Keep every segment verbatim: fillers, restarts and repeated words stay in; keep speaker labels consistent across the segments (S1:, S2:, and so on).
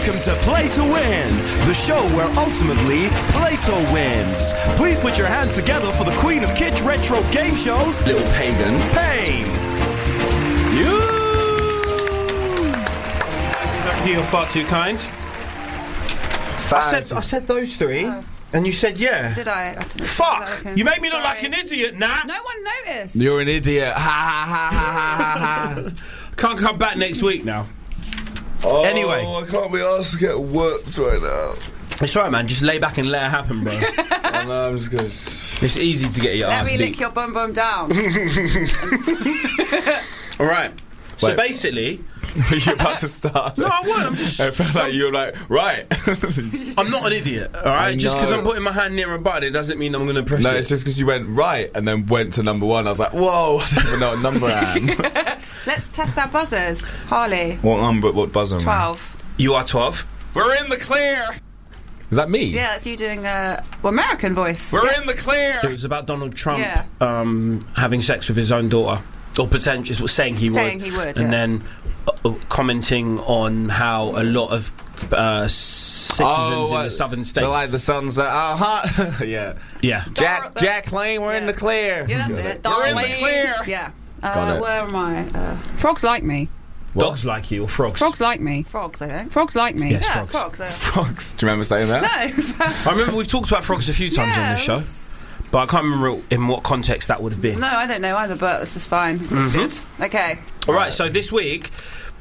S1: Welcome to Play to Win, the show where ultimately Plato wins. Please put your hands together for the queen of kitsch retro game shows,
S2: Little Pagan.
S1: Pain. You.
S3: Thank you, you're far too kind. I said, I said those three, oh. and you said yeah.
S4: Did I? I didn't
S3: Fuck!
S4: okay.
S3: You made me look
S4: Sorry.
S3: like an idiot, nah.
S4: No one noticed.
S2: You're an idiot. Ha ha ha ha ha ha.
S3: Can't come back next week now.
S2: Oh,
S3: Anyway.
S2: I can't be asked to get worked right now.
S3: It's right, man. Just lay back and let it happen, bro.
S2: I know, I'm just gonna...
S3: It's easy to get your
S4: Let
S3: ass
S4: me
S3: beat.
S4: lick your bum bum down.
S3: All right. So
S2: Wait.
S3: basically,
S2: Are you about to start?
S3: no, I won't. I'm just.
S2: I felt like you were like, right.
S3: I'm not an idiot, all right.
S2: I
S3: Just because
S2: know.
S3: I'm putting my hand near a button, it doesn't mean I'm going to press
S2: No,
S3: it.
S2: it's just because you went right and then went to number one. I was like, whoa, I don't even know what number I am.
S4: Let's test our buzzers. Harley.
S2: What number? What buzzer am I?
S4: twelve.
S3: You are twelve.
S5: We're in the clear.
S2: Is that me?
S4: Yeah, that's you doing a well, American voice.
S5: We're in the clear.
S3: It was about Donald Trump
S4: Yeah.
S3: um, having sex with his own daughter, or potentially saying he
S4: Saying
S3: would,
S4: he would,
S3: and
S4: yeah.
S3: then uh, commenting on how a lot of uh, citizens
S2: Oh,
S3: in
S2: what?
S3: the southern states.
S2: So like the sun's like, uh huh. Yeah.
S3: yeah.
S2: Jack, Jack Lane, we're in
S4: Yeah.
S2: the clear.
S4: Yeah, that's it.
S5: We're in the
S4: Darling.
S5: clear.
S4: Yeah.
S2: Got
S4: Uh,
S2: it.
S4: where am I? Uh,
S6: Frogs like me.
S2: What?
S3: Dogs like you, or frogs?
S6: Frogs like me.
S4: frogs, I think.
S6: Frogs like me.
S3: Yes.
S4: Yeah,
S3: frogs.
S4: frogs. uh,
S2: Frogs. Do you remember saying that?
S4: no.
S3: I remember we've talked about frogs a few times on this show,
S4: Yes.
S3: but I can't remember in what context that would have been.
S4: No, I don't know either, but it's just fine. It's
S3: Mm-hmm.
S4: good. Okay.
S3: All right, so this week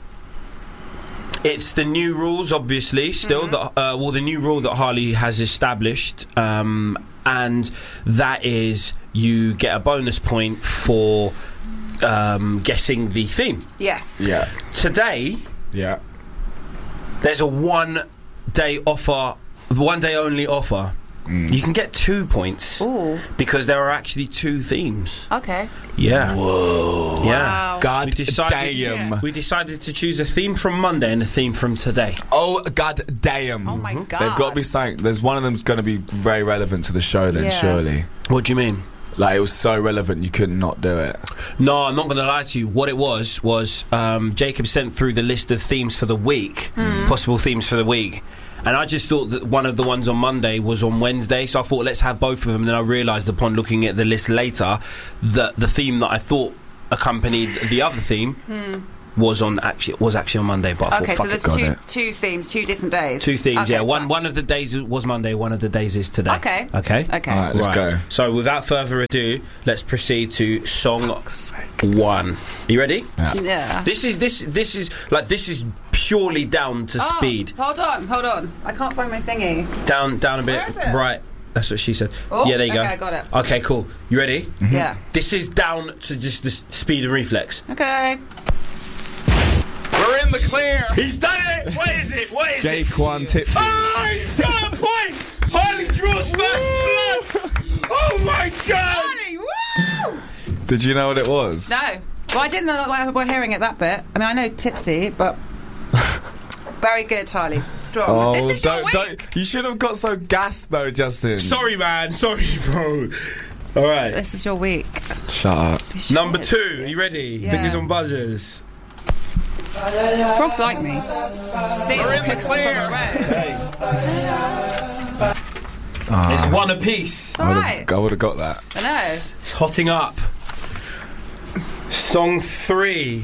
S3: it's the new rules, obviously. Still,
S4: Mm-hmm.
S3: that uh, well, the new rule that Harley has established, um, and that is you get a bonus point for um, guessing the theme.
S4: Yes.
S2: Yeah.
S3: Today,
S2: Yeah.
S3: there's a one-day offer, one-day only offer. You can get two points
S4: Ooh.
S3: because there are actually two themes.
S4: Okay.
S3: Yeah. Whoa. Yeah.
S4: Wow.
S2: God
S3: We decided,
S2: damn.
S3: we decided to choose a theme from Monday and a theme from today.
S2: Oh, god damn.
S4: Oh my god.
S2: They've got to be something. There's one of them's going to be very relevant to the show then,
S4: Yeah.
S2: surely.
S3: What do you mean?
S2: Like, it was so relevant you could not do it.
S3: No, I'm not going to lie to you. What it was, was um, Jacob sent through the list of themes for the week, possible themes for the week. And I just thought that one of the ones on Monday was on Wednesday, so I thought let's have both of them. And then I realised upon looking at the list later that the theme that I thought accompanied the other theme was on actually was actually on Monday. But I
S4: Okay, so
S3: thought,
S4: there's
S3: fuck it.
S2: got
S4: two
S2: it.
S4: two themes, two different days.
S3: Two themes,
S4: Okay,
S3: yeah. One
S4: fine.
S3: one of the days was Monday, one of the days is today.
S4: Okay.
S3: Okay.
S4: Okay.
S2: All right, let's
S3: Right.
S2: go.
S3: So without further ado, let's proceed to song one. You ready?
S4: Yeah.
S3: This is this this is like this is purely down to
S4: Oh,
S3: speed.
S4: Hold on, hold on. I can't find my thingy.
S3: Down down a bit.
S4: Where is it?
S3: Right. That's what she said.
S4: Oh,
S3: yeah, there you
S4: okay,
S3: go.
S4: I got it.
S3: Okay, cool. You ready?
S4: Yeah.
S3: This is down to just the s- speed and reflex.
S4: Okay.
S5: We're in the clear.
S3: He's done it. What is it? What is it?
S2: Jaquan Tipsy.
S3: Oh, he's got a point. Harley draws first blood. Oh my god.
S4: Harley, woo!
S2: Did you know what it was?
S4: No. Well, I didn't know that we're hearing it that bit. I mean, I know tipsy, but very good, Harley. Strong.
S2: Oh,
S4: this is your
S2: don't,
S4: week.
S2: don't. You should have got so gassed though, Justin.
S3: Sorry, man. Sorry, bro. All right.
S4: This is your week.
S2: Shut up.
S3: Number two. Are you ready?
S4: Yeah.
S3: Fingers on buzzers.
S6: Frogs like me.
S4: We're
S5: in the clear.
S3: It's one apiece.
S4: It's all right.
S2: I would have got that.
S4: I know.
S3: It's hotting up. Song three.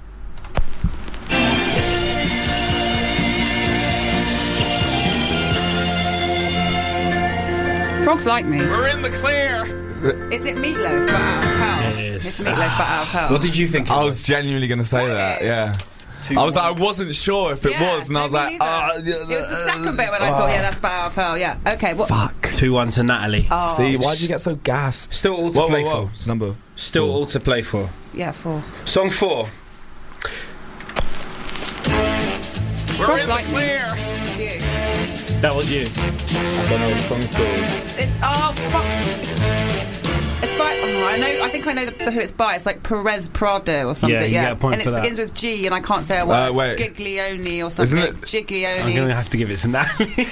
S6: Frogs like me.
S5: We're in the clear.
S2: Is it-
S4: Is it Meatloaf but out of hell?
S3: Yes.
S4: It's Meatloaf but out of hell.
S3: What did you think?
S2: I was genuinely going to say that, yeah. I was like, I wasn't sure if it
S4: Yeah,
S2: was, and I was
S4: me
S2: like,
S4: neither.
S2: ah, yeah,
S4: It was the second bit when I thought, yeah, that's but out of hell. Yeah. Okay. What?
S2: fuck.
S3: two one to Natalie.
S4: Oh,
S2: See, why'd you get so gassed?
S3: Still all to
S2: Whoa,
S3: play
S2: whoa, whoa.
S3: for.
S2: It's number.
S3: Still all to play for.
S4: yeah, four.
S3: Song four.
S5: We're
S6: Frogs
S5: in the
S6: like me.
S5: clear.
S4: It's you.
S3: That was you.
S2: I don't know what the song's called.
S4: It's oh fuck. It's by. Oh, I know. I think I know the, the who it's by. It's like Perez Prado or something.
S3: Yeah,
S4: Yeah,
S3: you get a point
S4: and
S3: for
S4: it
S3: that.
S4: begins with G, and I can't say a word.
S2: Uh, wait.
S4: Giglione or something.
S2: Isn't it-
S3: I'm
S4: Giglione.
S3: going to have to give it to Natalie.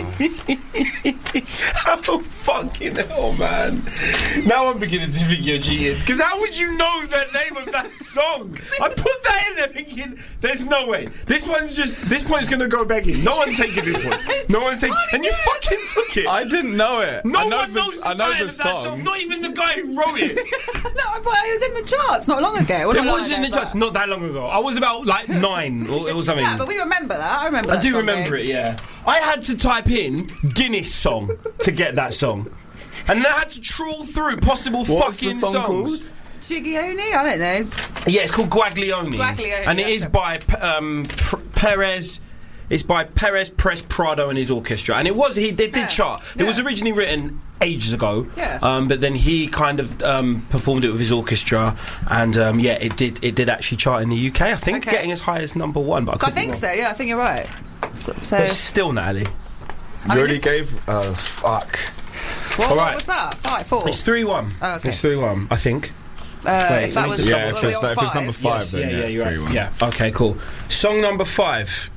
S3: Oh, fucking hell, man. Now I'm beginning to think you're cheating. Because how would you know the name of that song. I put that in there thinking, there's no way. This one's just, this point's going to go begging. No one's taking this point. No one's taking, and you fucking took it.
S2: I didn't know it.
S3: No
S2: I know
S3: one
S2: the,
S3: knows the
S2: I know
S3: title
S2: the
S3: of that
S2: song.
S3: song. Not even the guy who wrote it.
S4: No, but it was in the charts not long ago. Well,
S3: It
S4: not long
S3: was in
S4: ago,
S3: the
S4: but-
S3: charts not that long ago. I was about like nine or, or something.
S4: Yeah, but we remember that. I remember
S3: I
S4: that
S3: do
S4: song,
S3: remember
S4: babe.
S3: it, yeah. I had to type in Guinness song to get that song. And then I had to trawl through possible
S2: What's
S3: fucking
S2: the song
S3: songs.
S2: called?
S4: Gigione? I don't know.
S3: Yeah, it's called Guaglione.
S4: Guaglione,
S3: And it
S4: yeah,
S3: is
S4: okay.
S3: by um, P- Perez. It's by Perez Press Prado and his orchestra. And it was, he they did
S4: Yeah,
S3: chart. It was
S4: yeah.
S3: originally written ages ago.
S4: Yeah.
S3: Um, but then he kind of um, performed it with his orchestra. And um, yeah, it did it did actually chart in the U K. I think
S4: Okay.
S3: getting as high as number one. But I,
S4: I
S3: could be
S4: think
S3: wrong.
S4: so, yeah, I think you're right. So, so
S3: But still, Natalie.
S2: You
S4: I mean,
S2: already
S4: this-
S2: gave. Oh fuck.
S4: what,
S3: all
S4: what
S3: right.
S4: was that? Five, four?
S3: It's three one.
S4: Oh, okay.
S3: It's three one, I think.
S4: Uh,
S3: Wait,
S4: if
S3: let
S4: that
S3: me
S4: was
S3: just
S2: Yeah,
S4: double-
S2: if
S4: were
S2: it's,
S4: we on
S2: if it's number five,
S3: Yes,
S2: then
S3: yeah,
S2: yeah,
S3: yeah,
S2: it's
S3: you're
S2: three
S3: right.
S2: one.
S3: Yeah, okay, cool. Song number five.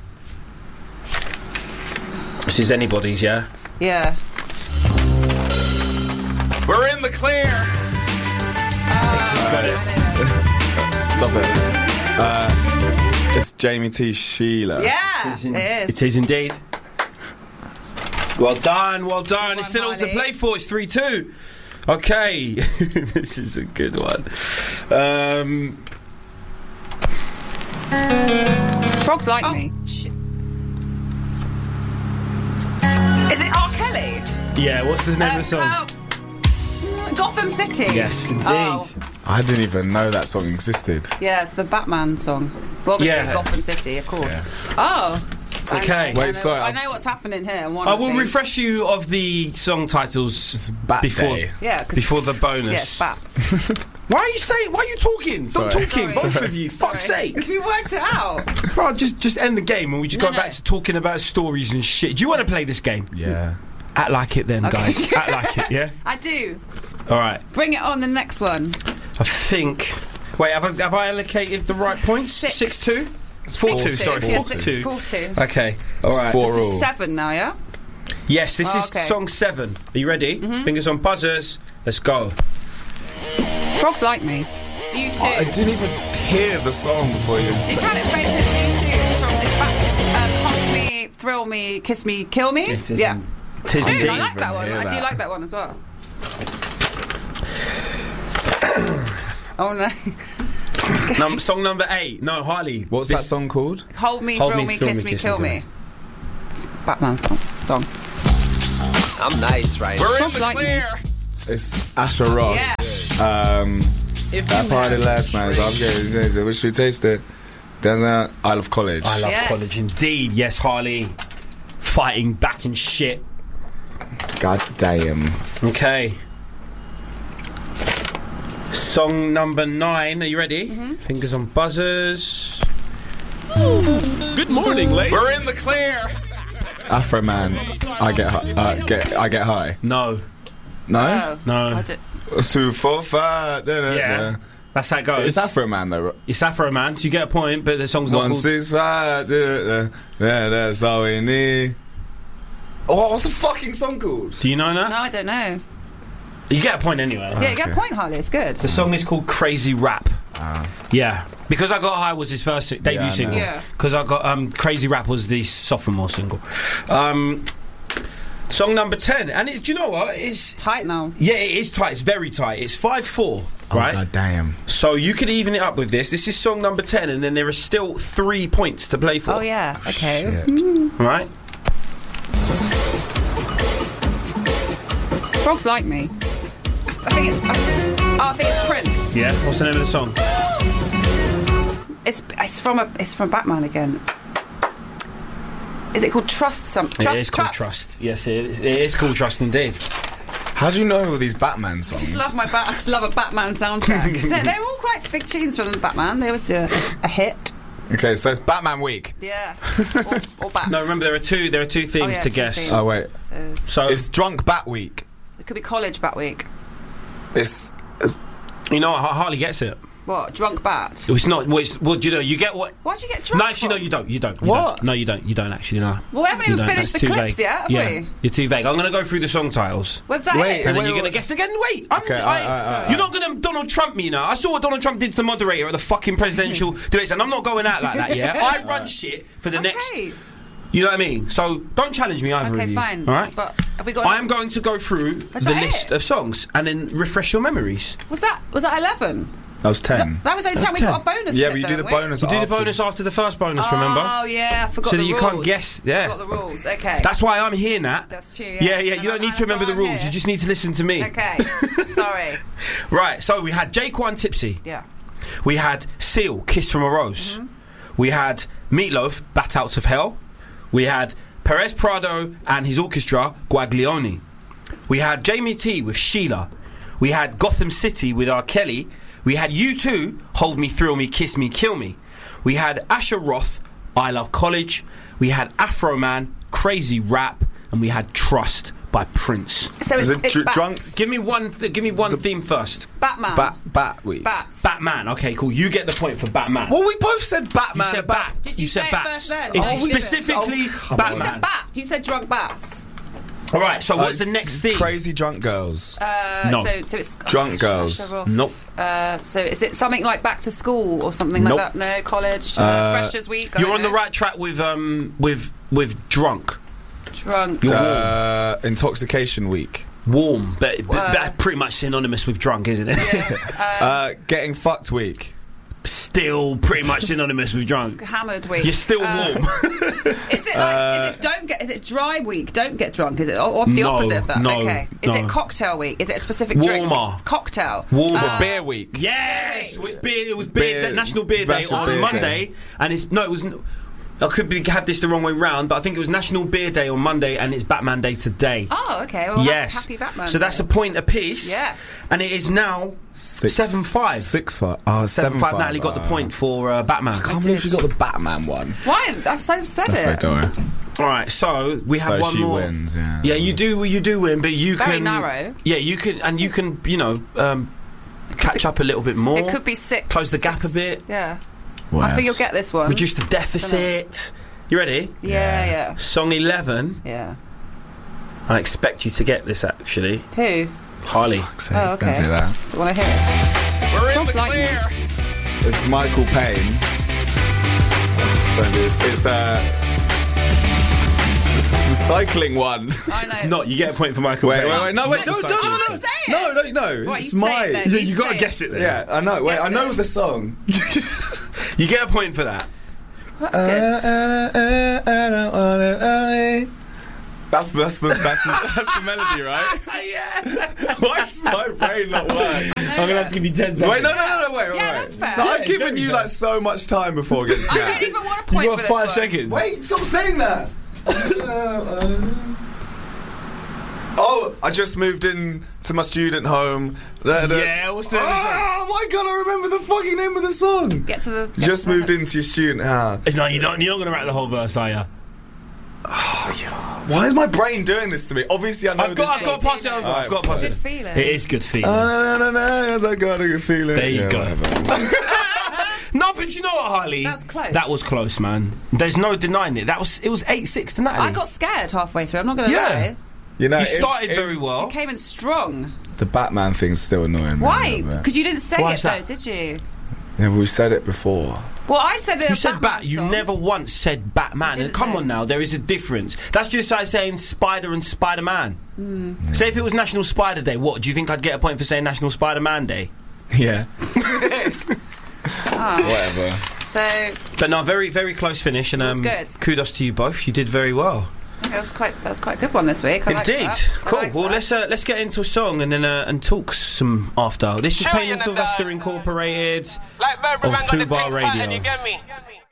S3: This is anybody's, yeah?
S4: Yeah.
S5: We're in the clear.
S2: Stop it. Uh, it's Jamie T. Sheila.
S4: Yeah,
S3: It is, in-
S4: it is.
S3: it is indeed. Well done, well done.
S4: Good
S3: It's still
S4: one,
S3: all to
S4: Harley.
S3: play for. It's three two. Okay. This is a good one. Um,
S6: Frogs like
S4: Oh,
S6: me.
S4: sh- is it R. Kelly?
S3: yeah, what's the name
S4: Um,
S3: of the song?
S4: uh, Gotham City.
S3: Yes, indeed.
S4: Oh,
S2: I didn't even know that song existed.
S4: yeah, the Batman song. Well, obviously
S3: Yeah.
S4: Gotham City, of course. Oh. I
S3: Okay.
S4: know- I
S2: Wait,
S4: know
S2: sorry,
S4: what's- I
S2: I've-
S4: know what's happening here. and one
S3: I
S4: of
S3: will
S4: things-
S3: refresh you of the song titles
S2: It's Bat
S3: before.
S2: Day.
S4: Yeah, 'cause
S3: Before the
S4: it's-
S3: bonus.
S4: Yes, bats.
S3: Why are you saying? Why are you talking? Stop
S2: Sorry.
S3: talking,
S4: Sorry.
S3: both of you. Fuck's
S4: Sorry.
S3: sake.
S4: We worked it out.
S3: Well, just just end the game and we just
S4: No,
S3: go
S4: no.
S3: back to talking about stories and shit. Do you want to play this game?
S2: Yeah.
S3: Act like it then,
S4: Okay.
S3: guys. Act like it, yeah?
S4: I do.
S3: All right.
S4: Bring it on the next one.
S3: I think. Wait, have I, have I allocated the right points?
S4: Six.
S3: Six two? Four two,
S4: Six,
S3: sorry.
S4: yeah,
S3: Four
S4: six,
S3: two.
S4: Four two.
S3: Okay. All right.
S2: Four
S4: This
S2: all.
S4: is seven now, yeah?
S3: Yes, this
S4: Oh,
S3: is
S4: okay.
S3: song seven. Are you ready? Fingers on buzzers. Let's go.
S6: Frogs like me.
S4: It's you two.
S2: I didn't even hear the song before you.
S4: You can't explain it. It's you two. It's from this back. It's, um, Hold me, thrill me, kiss me, kill me.
S3: It is
S4: yeah.
S3: in- Tis
S4: Dude,
S3: indeed.
S4: I like that one.
S2: hear
S4: I do
S2: that.
S4: like that one as well. Oh no.
S3: Num- song number eight. No, Harley.
S2: What's
S3: This-
S2: that song called?
S4: Hold me,
S3: Hold
S4: thrill
S3: me,
S4: me,
S3: thrill
S4: kiss
S3: me,
S4: me,
S3: kiss
S4: kill
S3: me,
S4: me. Batman song.
S5: I'm nice, right? We're in
S6: Frogs
S5: the
S6: like me.
S5: clear.
S2: It's Asher Roth.
S4: Yeah.
S2: Um, that party last night. I was getting. Wish we taste it. Then uh, I love college.
S3: I love
S4: Yes.
S3: college indeed. Yes, Harley. Fighting back and shit.
S2: God damn.
S3: Okay. Song number nine. Are you ready?
S4: Mm-hmm.
S3: Fingers on buzzers.
S1: Good morning, ladies.
S5: We're in the clear.
S2: Afro Man. I get hi- uh, get I get high.
S3: No.
S2: No.
S4: Oh.
S3: No.
S4: I did-
S2: Two, four, five. da, da,
S3: Yeah.
S2: da.
S3: That's how it goes.
S2: It's Afro Man though.
S3: It's Afro Man, so you get a point, but the song's not
S2: One
S3: called...
S2: six five. Da, da, da, that's all we need. Oh, what's the fucking song called?
S3: Do you know that?
S4: No, I don't know.
S3: You get a point anyway.
S4: Yeah, you get a point, Harley. It's good.
S3: The song is called Crazy Rap. Yeah. Because I Got High was his first debut
S2: Yeah, I know.
S3: single.
S4: Yeah.
S3: Because I got um, Crazy Rap was the sophomore single. Um, song number ten. And it, do you know what? It's
S4: Tight now.
S3: yeah, it is tight. It's very tight. It's five four. Right?
S2: Oh, God damn.
S3: So you could even it up with this. This is song number ten, and then there are still three points to play for.
S4: Oh yeah. Okay.
S2: Shit.
S3: Right?
S6: Frogs like me.
S4: I think it's. Oh, I think it's Prince.
S3: Yeah. What's the name of the song?
S4: It's it's from a it's from Batman again. Is it called Trust? Some Trust.
S3: it is called Trust. Yes, it is, it is called Trust indeed.
S2: How do you know all these Batman
S4: I
S2: songs?
S4: just love my ba- I just love a Batman soundtrack. they're, they're all quite big tunes from Batman. They always do a, a hit.
S2: Okay, so it's Batman Week.
S4: Yeah. Or, or bats.
S3: No, remember there are two. There are two themes
S4: Oh, yeah,
S3: to
S4: two
S3: guess.
S4: themes.
S2: Oh wait,
S4: So it's-
S3: So
S2: it's Drunk Bat Week.
S4: it could be College Bat Week.
S2: It's
S3: you know what? Harley gets it.
S4: What? Drunk bat?
S3: It's not. Well, it's, well, do you know? You get what?
S4: Why'd you get drunk?
S3: No, actually, no, you don't. You don't. You
S2: What?
S3: Don't. No, you don't. You don't actually. No.
S4: Well, we haven't
S3: You
S4: even
S3: don't.
S4: finished
S3: That's
S4: the
S3: too
S4: clips
S3: vague.
S4: yet, have
S3: yeah,
S4: we?
S3: you're too vague. I'm going to go through the song titles.
S4: Was that
S2: Wait,
S4: it?
S3: And then
S2: wait,
S3: you're
S2: wait.
S3: going to guess again. Wait, I'm,
S2: Okay,
S3: I,
S2: alright, alright, alright.
S3: you're not going to Donald Trump me, you know. I saw what Donald Trump did to the moderator at the fucking presidential debates, and I'm not going out like that. Yeah, I run shit for the next.
S4: Okay.
S3: You know what I mean? So don't challenge me either
S4: Okay,
S3: of you.
S4: fine.
S3: All right.
S4: But have we got?
S3: I am going to go through
S4: Was
S3: the
S4: that
S3: list
S4: it?
S3: of songs and then refresh your memories.
S4: Was that? Was that eleven?
S2: That was ten.
S4: That was the only time we got a bonus.
S2: Yeah,
S4: clip,
S2: but you do the
S4: don't we?
S2: bonus.
S3: You do the
S2: after.
S3: bonus after the first bonus, remember?
S4: Oh yeah, I forgot
S3: So
S4: the
S3: that you
S4: rules.
S3: can't guess. Yeah.
S4: Forgot the rules. Okay.
S3: That's why I'm here, Nat.
S4: That's true, yeah.
S3: Yeah, yeah.
S4: And
S3: You
S4: I-
S3: don't need
S4: that's
S3: to remember
S4: why
S3: the
S4: I'm
S3: rules.
S4: here.
S3: You just need to listen to me.
S4: Okay. Sorry.
S3: Right. So we had Jaquan Tipsy.
S4: Yeah.
S3: We had Seal, Kiss from a Rose.
S4: Mm-hmm.
S3: We had Meatloaf, Bat Out of Hell. We had Perez Prado and his orchestra, Guaglione. We had Jamie T with Sheila. We had Gotham City with R. Kelly. We had U two, Hold Me, Thrill Me, Kiss Me, Kill Me. We had Asher Roth, I Love College. We had Afro Man, Crazy Rap. And we had Trust by Prince.
S4: So
S2: Is
S4: it's,
S2: it
S4: it's
S2: dr-
S4: bats.
S2: drunk?
S3: Give me one. Th- give me one theme first.
S4: Batman.
S2: Bat Bat week.
S4: Bats.
S3: Batman. Okay, cool. You get the point for Batman.
S2: Well, we both said
S3: You
S2: Batman.
S3: said
S2: about-
S3: bat.
S4: Did you
S3: said
S4: say it
S3: bats.
S4: first then?
S3: It's
S4: Oh, we didn't.
S3: specifically
S2: Oh, come on.
S4: You
S3: Batman.
S4: said bat. You said drunk bats.
S3: All right. So what's
S2: Uh,
S3: the next theme?
S2: Crazy drunk girls.
S4: Uh,
S3: No.
S4: So, so it's
S2: Drunk
S4: oh,
S2: girls.
S4: Asher Roth.
S3: Nope.
S4: Uh, so is it something like back to school or something
S3: Nope.
S4: like that? No, college, uh,
S2: Uh,
S4: freshers week. I
S3: You're
S4: don't
S3: on the
S4: know.
S3: right track with um with with drunk.
S4: Drunk.
S3: You're
S2: Uh, intoxication week.
S3: warm, but, but
S4: Uh,
S3: that's pretty much synonymous with drunk, isn't it?
S2: Uh, getting fucked week.
S3: Still pretty much synonymous with drunk.
S4: Hammered week.
S3: You're still
S4: Uh,
S3: warm.
S4: Is it like? is it don't get? Is it dry week? Don't get drunk? Is it or, or the
S3: No,
S4: opposite of that?
S3: no,
S4: okay. Is
S3: no.
S4: it cocktail week? Is it a specific drink?
S3: Warmer.
S4: Cocktail.
S3: Warmer.
S2: Is
S4: Uh,
S2: it beer week?
S3: Yes, it was beer. It was beer,
S2: Beer-
S3: Day- National Beer Day
S2: National
S3: on
S2: Beer Day.
S3: Monday, and it's no, it was. n- I could be, have this the wrong way round, but I think it was National Beer Day on Monday, and it's Batman Day today.
S4: Oh, okay. Well,
S3: yes.
S4: Happy Batman.
S3: So that's a
S4: Day.
S3: point apiece.
S4: Yes.
S3: And it is now
S2: Six-
S3: seven five.
S2: Six five. Oh,
S3: Seven
S2: seven
S3: five.
S2: five.
S3: Natalie got the
S2: Uh,
S3: point for uh, Batman.
S2: I can't believe she got the Batman one.
S4: Why? I said said it.
S2: Don't worry.
S3: All right, so we have
S2: So
S3: one
S2: she
S3: more.
S2: wins, yeah.
S3: Yeah, you do. You do win, but you
S4: Very
S3: can.
S4: narrow.
S3: Yeah, you can, and you can. You know, um, catch up a little bit more.
S4: It could be six.
S3: Close the gap
S4: six.
S3: a bit.
S4: Yeah.
S2: What
S4: I think you'll
S2: else?
S4: get this one.
S3: Reduce the deficit. You ready?
S4: Yeah, yeah,
S3: Song eleven.
S4: yeah.
S3: I expect you to get this actually.
S4: Who?
S3: Harley.
S2: Say-
S4: Oh, okay.
S2: Don't say that.
S4: Do you want to hear it?
S5: We're in
S6: Frogs
S5: the
S6: like me.
S5: clear.
S2: It's Michael Payne. Don't do this. It's uh, it's the cycling one.
S4: I know.
S3: It's not. You get a point for Michael.
S2: Wait,
S3: Payne.
S2: wait, wait! No, wait!
S3: It's
S2: Don't,
S3: not
S2: don't,
S3: the
S2: no,
S3: cycling
S2: no,
S4: Say it.
S2: no, no, no!
S4: Right,
S2: It's
S4: you say
S2: my.
S4: it then.
S3: Yeah,
S4: You
S3: you got
S4: say
S3: to
S4: it.
S3: guess it then.
S2: Yeah, I know. Wait,
S4: Guess
S2: I know
S4: it.
S2: the song.
S3: You get a point for that.
S4: That's good.
S2: That's that's the that's the, that's the melody, right?
S3: Yeah.
S2: Why does my brain not work?
S3: I'm gonna have to give you ten seconds.
S2: Wait, no, no, no, no, wait, wait,
S4: Yeah,
S2: wait.
S4: that's fair.
S2: No,
S4: Yeah,
S2: I've
S3: it's
S2: given
S3: very
S2: you
S3: fair.
S2: like so much time before getting
S4: I don't
S2: scared.
S4: even want a
S3: You
S4: point
S3: got
S4: for this
S3: five
S4: one.
S3: seconds.
S2: Wait, stop saying that. Oh, I just moved in to my student home. The- the-
S3: Yeah, what's the name of the song?
S2: Oh my god, I remember the fucking name of the song.
S4: Get to the. get
S2: Just
S4: to the-
S2: moved into your student house.
S3: No, you don't. You're not gonna write the whole verse, are you?
S2: Why is my brain doing this to me? Obviously, I know
S3: I've got.
S2: this
S3: I've got to pass it over. I've got to pass
S4: Good
S3: it.
S4: feeling.
S3: It is good feeling.
S2: Uh, no, no, no, yes, I got a good feeling.
S3: There you
S2: Yeah,
S3: go.
S2: whatever.
S3: No, but you know what, Harley?
S4: That's close.
S3: That was close, man. There's no denying it. That was. It was eight six to Natalie.
S4: I got scared halfway through. I'm not going to
S3: Yeah.
S4: lie.
S2: You know,
S3: You
S2: if-
S3: started
S2: if
S3: very well.
S4: You came in strong.
S2: The Batman thing's still annoying. me a
S4: Why?
S2: little bit.
S4: Because you didn't say
S3: Why
S4: it
S3: is
S4: though,
S3: that?
S4: did you?
S2: Yeah, we said it before.
S4: Well, I said it.
S3: You said Bat. You never once said Batman. And
S4: didn't
S3: come
S4: say
S3: on
S4: it.
S3: now, there is a difference. That's just like saying Spider and Spider Man.
S4: Hmm.
S3: Say if it was National Spider Day, what do you think I'd get a point for saying National Spider Man Day?
S2: Yeah.
S4: Ah.
S2: Whatever.
S4: So
S3: But no, very very close finish, and um,
S4: was good.
S3: kudos to you both. You did very well.
S4: that was quite. That was quite a good one this week. I liked
S3: Indeed,
S4: that. I
S3: cool.
S4: liked
S3: Well,
S4: that.
S3: let's uh, let's get into a song and then uh, and talk some after. This is
S5: Hell
S3: Payne and
S5: yeah,
S3: Sylvester
S5: guy.
S3: Incorporated
S5: Like Burberry
S3: on
S5: man got the
S3: Fubar
S5: pink pattern,
S3: Radio.
S5: you get me?